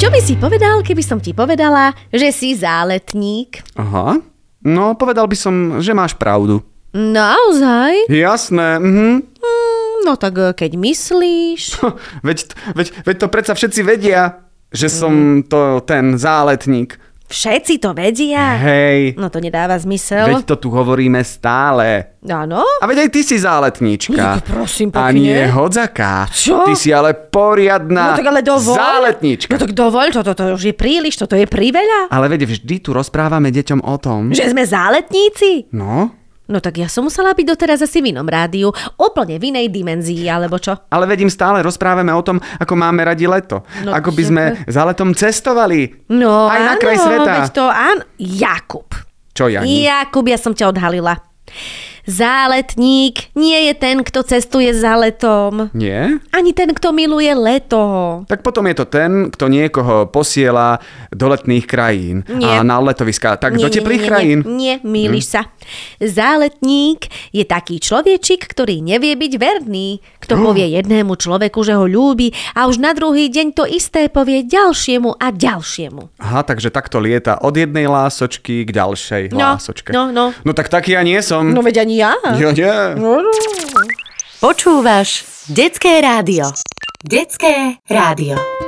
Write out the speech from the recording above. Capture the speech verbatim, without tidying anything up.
Čo by si povedal, keby som ti povedala, že si záletník? Aha, no povedal by som, že máš pravdu. Naozaj? Jasné, mhm. Mm, no tak keď myslíš... veď, veď, veď to predsa všetci vedia, že som to ten záletník. Všetci to vedia? Hej. No to nedáva zmysel. Veď to tu hovoríme stále. Áno? A veď aj ty si záletníčka. No, prosím, a pekne. nie hodzaká. Čo? Ty si ale poriadna No tak ale dovoľ. záletníčka. No tak dovoľ, toto to, to už je príliš, toto je priveľa. Ale veď vždy tu rozprávame deťom o tom. Že sme záletníci? No? No tak ja som musela byť doteraz asi v inom rádiu, úplne v inej dimenzii, alebo čo? Ale veď im stále rozprávame o tom, ako máme radi leto. No, ako by sme za letom cestovali. No Aj na áno, kraj sveta. veď to áno. Jakub. Čo, Jani? Jakub, ja som ťa odhalila. Záletník nie je ten, kto cestuje za letom. Nie? Ani ten, kto miluje leto. Tak potom je to ten, kto niekoho posiela do letných krajín Nie. a na letoviská. Tak do teplých nie, krajín. Nie, nie, mýliš hm. sa. Záletník je taký človečik, ktorý nevie byť verný. Kto oh. povie jednému človeku, že ho ľúbi a už na druhý deň to isté povie ďalšiemu a ďalšiemu. Aha, takže takto lieta od jednej lásočky k ďalšej No, lásočke. no, no. No tak taký ja nie som. No veď ani ja. Ja nie. No, no. Počúvaš Detské rádio. Detské rádio.